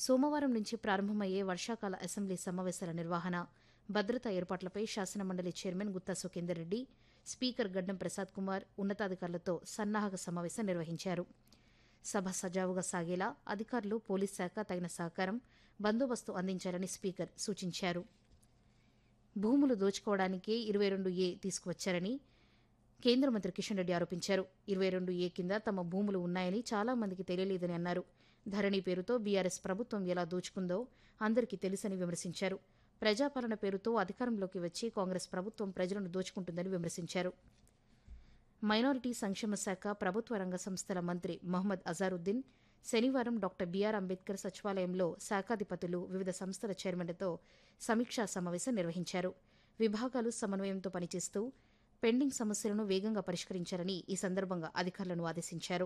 సోమవారం నుంచి ప్రారంభమయ్యే వర్షాకాల అసెంబ్లీ సమావేశాల నిర్వహణ, భద్రతా ఏర్పాట్లపై శాసనమండలి చైర్మన్ గుత్తా సుఖేందర్ రెడ్డి, స్పీకర్ గడ్డం ప్రసాద్ కుమార్ ఉన్నతాధికారులతో సన్నాహక సమావేశం నిర్వహించారు. సభ సజావుగా సాగేలా అధికారులు, పోలీస్ శాఖ తగిన సహకారం, బందోబస్తు అందించాలని స్పీకర్ సూచించారు. భూములు దోచుకోవడానికే 22A తీసుకువచ్చారని కేంద్ర మంత్రి కిషన్ రెడ్డి ఆరోపించారు. 22A కింద తమ భూములు ఉన్నాయని చాలా మందికి తెలియలేదని అన్నారు. ధరణి పేరుతో బీఆర్ఎస్ ప్రభుత్వం ఎలా దోచుకుందో అందరికీ తెలుసని విమర్శించారు. ప్రజాపాలన పేరుతో అధికారంలోకి వచ్చి కాంగ్రెస్ ప్రభుత్వం ప్రజలను దోచుకుంటుందని విమర్శించారు. మైనారిటీ సంక్షేమ శాఖ, ప్రభుత్వ రంగ సంస్థల మంత్రి మహ్మద్ అజారుద్దీన్ శనివారం డాక్టర్ బీఆర్ అంబేద్కర్ సచివాలయంలో శాఖాధిపతులు, వివిధ సంస్థల చైర్మన్లతో సమీక్షా సమావేశం నిర్వహించారు. విభాగాలు సమన్వయంతో పనిచేస్తూ పెండింగ్ సమస్యలను వేగంగా పరిష్కరించాలని ఈ సందర్భంగా అధికారులను ఆదేశించారు.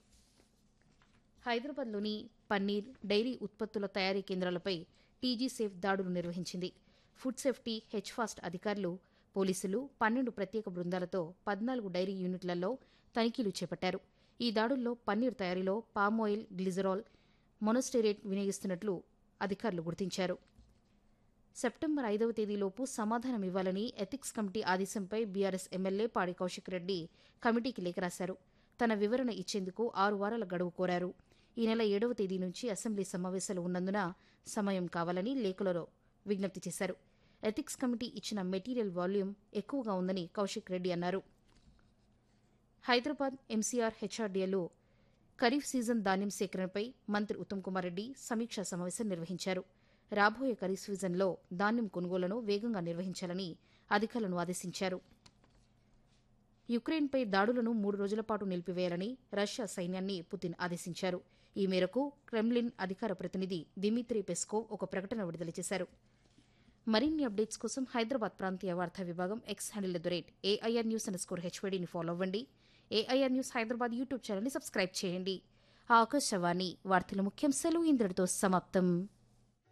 హైదరాబాద్లోని పన్నీర్, డైరీ ఉత్పత్తుల తయారీ కేంద్రాలపై టీజీ సేఫ్ దాడులు నిర్వహించింది. ఫుడ్ సేఫ్టీ, హెచ్ఫాస్ట్ అధికారులు, పోలీసులు 12 ప్రత్యేక బృందాలతో 14 డైరీ యూనిట్లలో తనిఖీలు చేపట్టారు. ఈ దాడుల్లో పన్నీర్ తయారీలో పామాయిల్, గ్లిజరాల్, మొనోస్టెరేట్ వినియోగిస్తున్నట్లు అధికారులు గుర్తించారు. సెప్టెంబర్ 5వ తేదీలోపు సమాధానమివ్వాలని ఎథిక్స్ కమిటీ ఆదేశంపై బీఆర్ఎస్ ఎమ్మెల్యే పాడి కౌశిక్ రెడ్డి కమిటీకి లేఖ రాశారు. తన వివరణ ఇచ్చేందుకు 6 వారాల గడువు కోరారు. ఈ నెల 7వ తేదీ నుంచి అసెంబ్లీ సమావేశాలు ఉన్నందున సమయం కావాలని లేఖలో విజ్ఞప్తి చేశారు. ఎథిక్స్ కమిటీ ఇచ్చిన మెటీరియల్ వాల్యూమ్ ఎక్కువగా ఉందని కౌశిక్ రెడ్డి అన్నారు. హైదరాబాద్ ఎంసీఆర్ హెచ్ఆర్డీఏలో ఖరీఫ్ సీజన్ ధాన్యం సేకరణపై మంత్రి ఉత్తమ్ కుమార్ రెడ్డి సమీక్షా సమావేశం నిర్వహించారు. రాబోయే ఖరీఫ్ సీజన్లో ధాన్యం కొనుగోలును వేగంగా నిర్వహించాలని అధికారులను ఆదేశించారు. యుక్రెయిన్పై దాడులను 3 రోజుల పాటు నిలిపివేయాలని రష్యా సైన్యాన్ని పుతిన్ ఆదేశించారు. ఈ మేరకు క్రెమ్లిన్ అధికార ప్రతినిధి దిమిత్రీ పెస్కోవ్ ఒక ప్రకటన విడుదల చేశారు. మరిన్ని అప్డేట్స్ కోసం హైదరాబాద్ ప్రాంతీయ వార్తా విభాగం ఎక్స్ హ్యాండిల్ @AIR News_HYDని ఫాలో అవ్వండి. AIR న్యూస్ హైదరాబాద్ యూట్యూబ్ ఛానల్ని సబ్స్క్రైబ్ చేయండి. ఆకాశవాణి వార్తల ముఖ్యాంశాలు ఇంతటితో సమాప్తం.